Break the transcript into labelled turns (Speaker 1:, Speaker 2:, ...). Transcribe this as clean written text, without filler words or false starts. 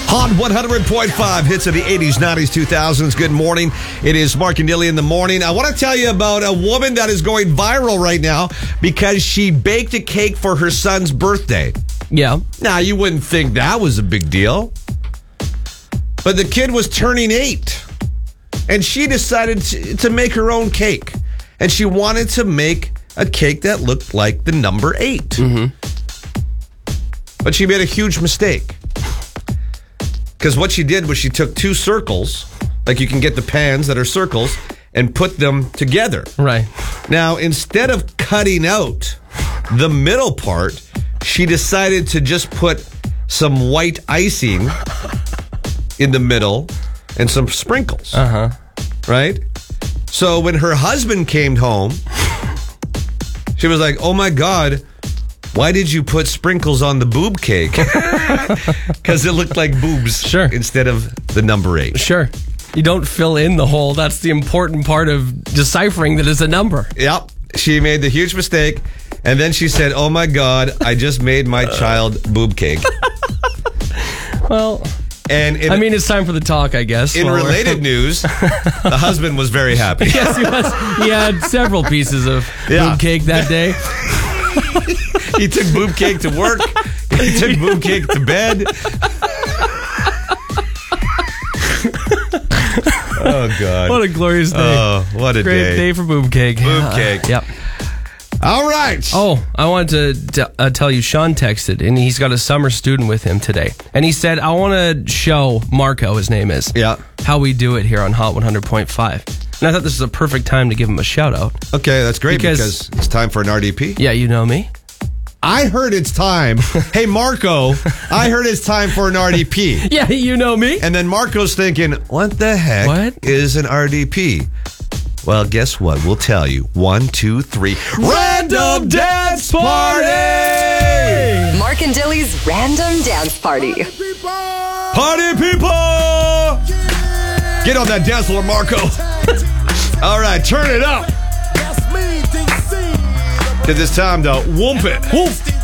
Speaker 1: Hot 100.5 hits of the 80s, 90s, 2000s. Good morning. It is Mark and Dilly in the morning. I want to tell you about a woman that is going viral right now because she baked a cake for her son's birthday.
Speaker 2: Yeah.
Speaker 1: Now, you wouldn't think that was a big deal. But the kid was turning 8. And she decided to make her own cake. And she wanted to make a cake that looked like the number 8. Mm-hmm. But she made a huge mistake. Because what she did was she took 2 circles, like you can get the pans that are circles, and put them together.
Speaker 2: Right.
Speaker 1: Now, instead of cutting out the middle part, she decided to just put some white icing in the middle and some sprinkles. Right? So when her husband came home, she was like, oh my God, why did you put sprinkles on the boob cake? Because it looked like boobs instead of the number 8.
Speaker 2: Sure. You don't fill in the hole. That's the important part of deciphering that it's a number.
Speaker 1: Yep. She made the huge mistake. And then she said, oh my God, I just made my child boob cake.
Speaker 2: Well,
Speaker 1: and
Speaker 2: it's time for the talk, I guess.
Speaker 1: In related news, the husband was very happy.
Speaker 2: Yes, he was. He had several pieces of boob cake that day.
Speaker 1: He took boob cake to work. He took boob cake to bed. Oh, God.
Speaker 2: What a glorious day.
Speaker 1: Oh, what a
Speaker 2: Great day for boob cake.
Speaker 1: Boob cake.
Speaker 2: Yep.
Speaker 1: All right.
Speaker 2: Oh, I wanted to tell you, Sean texted, and he's got a summer student with him today. And he said, I want to show Marco, his name is, how we do it here on Hot 100.5. And I thought this was a perfect time to give him a shout out.
Speaker 1: Okay, that's great because it's time for an RDP.
Speaker 2: Yeah, you know me.
Speaker 1: I heard it's time. Hey, Marco, I heard it's time for an RDP.
Speaker 2: Yeah, you know me.
Speaker 1: And then Marco's thinking, what the heck is an RDP? Well, guess what? We'll tell you. 1, 2, 3. Random Dance Party!
Speaker 3: Mark and Dilly's Random Dance Party.
Speaker 1: Party people! Get on that dance floor, Marco. All right, turn it up. Because it's time to whoop it. Whoop.